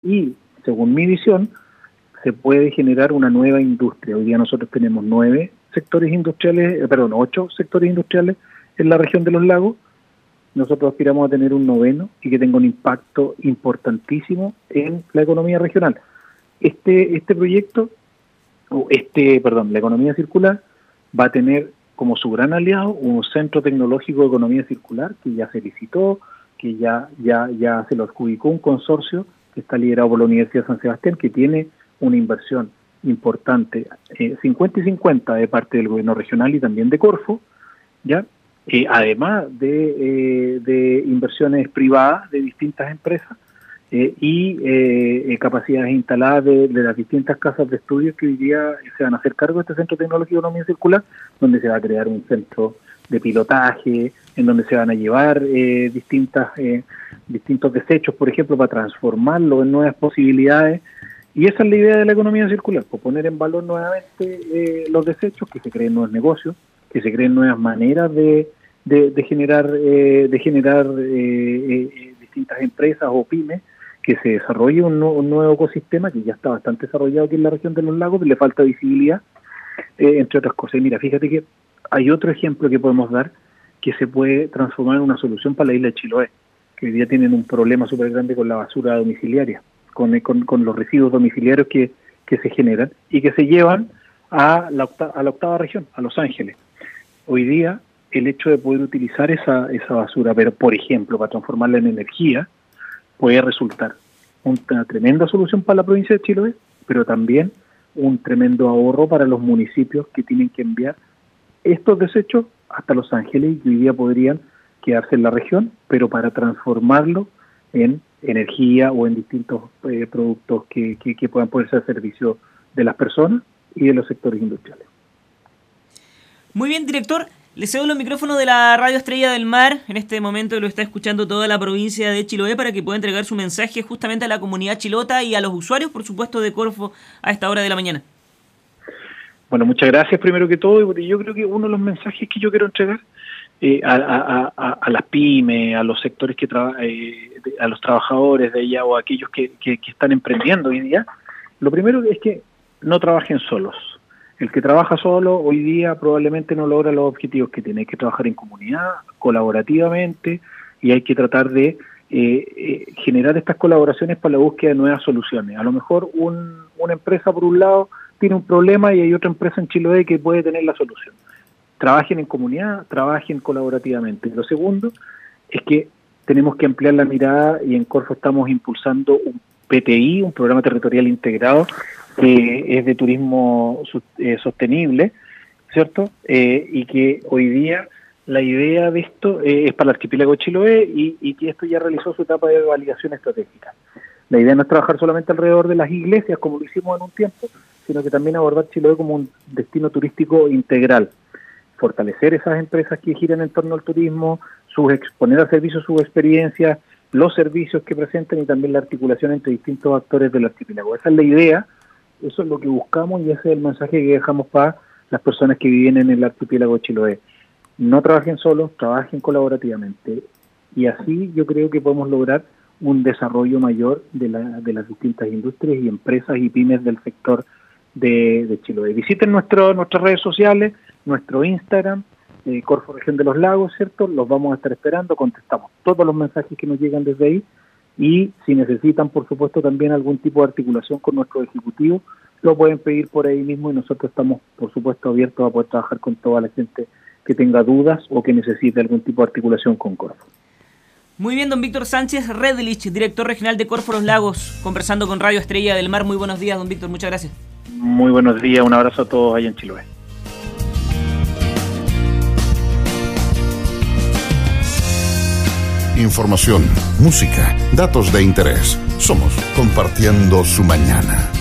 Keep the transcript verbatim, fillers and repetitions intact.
Y, según mi visión, se puede generar una nueva industria. Hoy día nosotros tenemos nueve sectores industriales, eh, perdón, ocho sectores industriales en la región de los lagos. Nosotros aspiramos a tener un noveno y que tenga un impacto importantísimo en la economía regional. Este, este proyecto, o este, perdón, la economía circular, va a tener como su gran aliado un centro tecnológico de economía circular que ya se licitó, que ya, ya, ya se lo adjudicó un consorcio que está liderado por la Universidad de San Sebastián, que tiene una inversión importante, eh, cincuenta y cincuenta de parte del gobierno regional y también de Corfo, ¿ya? Eh, además de, eh, de inversiones privadas de distintas empresas eh, y eh, capacidades instaladas de, de las distintas casas de estudios que hoy día se van a hacer cargo de este Centro Tecnológico de Economía Circular, donde se va a crear un centro de pilotaje, en donde se van a llevar eh, distintas eh, distintos desechos, por ejemplo, para transformarlo en nuevas posibilidades. Y esa es la idea de la economía circular, pues poner en valor nuevamente eh, los desechos, que se creen nuevos negocios, que se creen nuevas maneras de, de, de generar eh, de generar eh, eh, distintas empresas o pymes, que se desarrolle un, no, un nuevo ecosistema que ya está bastante desarrollado aquí en la región de los lagos, pero le falta visibilidad, eh, entre otras cosas. Y mira, fíjate que hay otro ejemplo que podemos dar que se puede transformar en una solución para la isla de Chiloé, que hoy día tienen un problema súper grande con la basura domiciliaria, con, con, con los residuos domiciliarios que, que se generan y que se llevan a la, octava, a la octava región, a Los Ángeles. Hoy día, el hecho de poder utilizar esa, esa basura, pero por ejemplo, para transformarla en energía, puede resultar una tremenda solución para la provincia de Chiloé, pero también un tremendo ahorro para los municipios que tienen que enviar estos desechos hasta Los Ángeles y que hoy día podrían quedarse en la región, pero para transformarlo en energía o en distintos eh, productos que, que, que puedan ponerse al servicio de las personas y de los sectores industriales. Muy bien, director. Le cedo los micrófonos de la Radio Estrella del Mar. En este momento lo está escuchando toda la provincia de Chiloé para que pueda entregar su mensaje justamente a la comunidad chilota y a los usuarios, por supuesto, de Corfo a esta hora de la mañana. Bueno, muchas gracias primero que todo, porque yo creo que uno de los mensajes que yo quiero entregar eh, a, a, a, a las pymes, a los sectores que traba, eh, a los trabajadores de allá o a aquellos que, que, que están emprendiendo hoy día, lo primero es que no trabajen solos. El que trabaja solo hoy día probablemente no logra los objetivos que tiene. Hay que trabajar en comunidad, colaborativamente, y hay que tratar de eh, eh, generar estas colaboraciones para la búsqueda de nuevas soluciones. A lo mejor un, una empresa por un lado tiene un problema y hay otra empresa en Chiloé que puede tener la solución. Trabajen en comunidad, trabajen colaborativamente. Lo segundo es que tenemos que ampliar la mirada y en Corfo estamos impulsando un P T I, un programa territorial integrado, que es de turismo eh, sostenible, ¿cierto? Eh, y que hoy día la idea de esto eh, es para el archipiélago de Chiloé y, y que esto ya realizó su etapa de validación estratégica. La idea no es trabajar solamente alrededor de las iglesias, como lo hicimos en un tiempo, sino que también abordar Chiloé como un destino turístico integral. Fortalecer esas empresas que giran en torno al turismo, sus, exponer al servicio sus experiencias, los servicios que presentan y también la articulación entre distintos actores del archipiélago. Esa es la idea. Eso es lo que buscamos y ese es el mensaje que dejamos para las personas que viven en el archipiélago de Chiloé. No trabajen solos, trabajen colaborativamente. Y así yo creo que podemos lograr un desarrollo mayor de, la, de las distintas industrias y empresas y pymes del sector de, de Chiloé. Visiten nuestro, nuestras redes sociales, nuestro Instagram, eh, Corfo Región de los Lagos, ¿cierto? Los vamos a estar esperando, contestamos todos los mensajes que nos llegan desde ahí. Y si necesitan, por supuesto, también algún tipo de articulación con nuestro ejecutivo, lo pueden pedir por ahí mismo y nosotros estamos, por supuesto, abiertos a poder trabajar con toda la gente que tenga dudas o que necesite algún tipo de articulación con Corfo. Muy bien, don Víctor Sánchez Redlich, director regional de Corfo Los Lagos, conversando con Radio Estrella del Mar. Muy buenos días, don Víctor, muchas gracias. Muy buenos días, un abrazo a todos allá en Chiloé. Información, música, datos de interés. Somos Compartiendo su Mañana.